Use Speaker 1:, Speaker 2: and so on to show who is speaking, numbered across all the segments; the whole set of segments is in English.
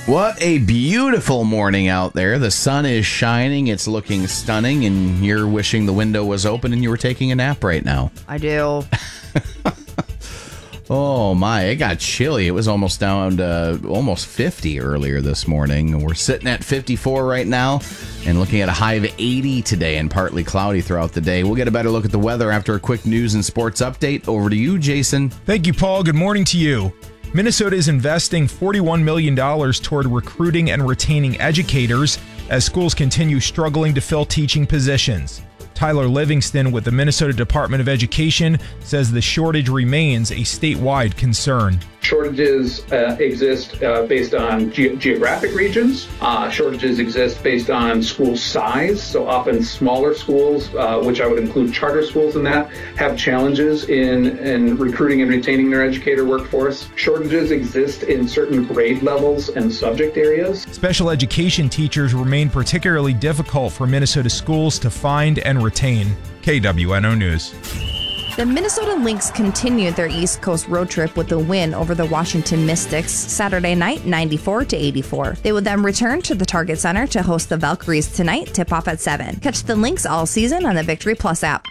Speaker 1: What a beautiful morning out there. The sun is shining. It's looking stunning. And you're wishing the window was open and you were taking a nap right now.
Speaker 2: I do.
Speaker 1: Oh, my. It got chilly. It was almost down to almost 50 earlier this morning. We're sitting at 54 right now and looking at a high of 80 today and partly cloudy throughout the day. We'll get a better look at the weather after a quick news and sports update. Over to you, Jason.
Speaker 3: Thank you, Paul. Good morning to you. Minnesota is investing $41 million toward recruiting and retaining educators as schools continue struggling to fill teaching positions. Tyler Livingston with the Minnesota Department of Education says the shortage remains a statewide concern.
Speaker 4: Shortages exist based on geographic regions. Shortages exist based on school size. So often smaller schools, which I would include charter schools in that, have challenges in recruiting and retaining their educator workforce. Shortages exist in certain grade levels and subject areas.
Speaker 3: Special education teachers remain particularly difficult for Minnesota schools to find and retain. KWNO News.
Speaker 2: The Minnesota Lynx continued their East Coast road trip with a win over the Washington Mystics Saturday night, 94-84. They will then return to the Target Center to host the Valkyries tonight, tip-off at 7. Catch the Lynx all season on the Victory Plus app.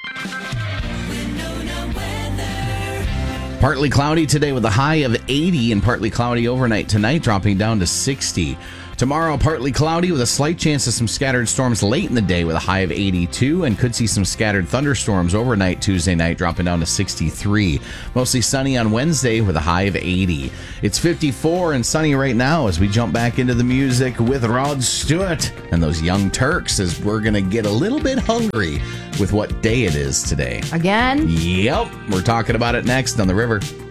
Speaker 1: Partly cloudy today with a high of 80 and partly cloudy overnight tonight, dropping down to 60. Tomorrow, partly cloudy with a slight chance of some scattered storms late in the day with a high of 82, and could see some scattered thunderstorms overnight Tuesday night, dropping down to 63. Mostly sunny on Wednesday with a high of 80. It's 54 and sunny right now as we jump back into the music with Rod Stewart and those Young Turks, as we're going to get a little bit hungry with what day it is today.
Speaker 2: Again?
Speaker 1: Yep. We're talking about it next on The River.